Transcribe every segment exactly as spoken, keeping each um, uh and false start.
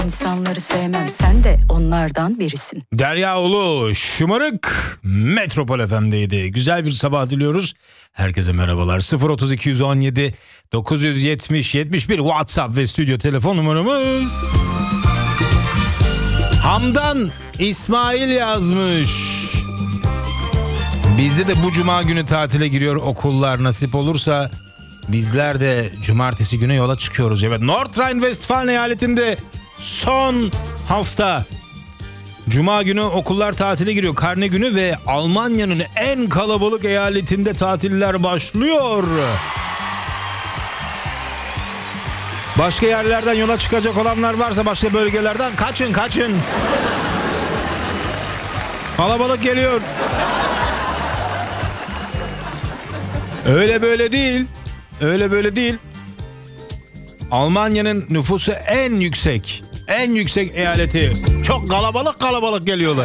İnsanları sevmem, sen de onlardan birisin. Derya Ulu, Şımarık Metropol F M'deydi. Güzel bir sabah diliyoruz. Herkese merhabalar. sıfır otuz iki yüz on yedi dokuz yüz yetmiş yetmiş bir WhatsApp ve stüdyo telefon numaramız. Hamdan İsmail yazmış. Bizde de bu cuma günü tatile giriyor okullar, nasip olursa bizler de cumartesi günü yola çıkıyoruz. Evet, North Rhine-Westfalen eyaletinde son hafta cuma günü okullar tatile giriyor, karne günü, ve Almanya'nın en kalabalık eyaletinde tatiller başlıyor. Başka yerlerden yola çıkacak olanlar varsa başka bölgelerden kaçın kaçın. Kalabalık geliyor. Öyle böyle değil. Öyle böyle değil. Almanya'nın nüfusu en yüksek, en yüksek eyaleti. Çok kalabalık kalabalık geliyorlar.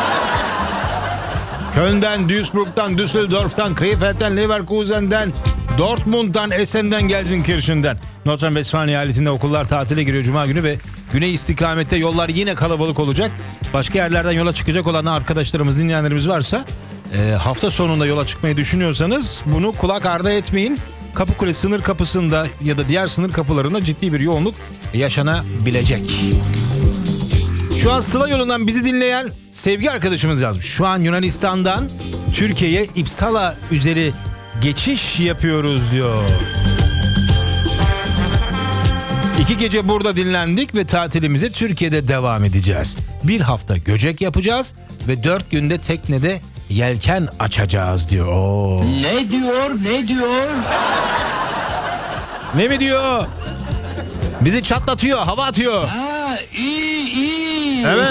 Köln'den, Duisburg'dan, Düsseldorf'tan, Krefeld'den, Leverkusen'den, Dortmund'dan, Essen'den, Gelsenkirchen'den. North Rhine-Westfalen eyaletinde okullar tatile giriyor cuma günü ve güney istikamette yollar yine kalabalık olacak. Başka yerlerden yola çıkacak olan arkadaşlarımız, dinleyenlerimiz varsa e, hafta sonunda yola çıkmayı düşünüyorsanız bunu kulak ardı etmeyin. Kapıkule sınır kapısında ya da diğer sınır kapılarında ciddi bir yoğunluk yaşanabilecek. Şu an Sıla yolundan bizi dinleyen sevgi arkadaşımız yazmış. Şu an Yunanistan'dan Türkiye'ye İpsala üzeri geçiş yapıyoruz diyor. İki gece burada dinlendik ve tatilimize Türkiye'de devam edeceğiz. Bir hafta Göcek yapacağız ve dört günde teknede yelken açacağız diyor. Oo. Ne diyor, ne diyor? Ne mi diyor? Bizi çatlatıyor, hava atıyor. Ha, iyi, iyi. Evet.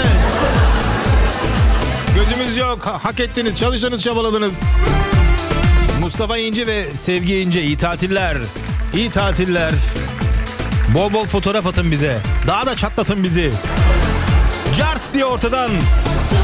Gözümüz yok, ha- hak ettiniz, çalıştınız, çabaladınız. Mustafa İnce ve Sevgi İnce, iyi tatiller. İyi tatiller. Bol bol fotoğraf atın bize. Daha da çatlatın bizi. Cart diye ortadan.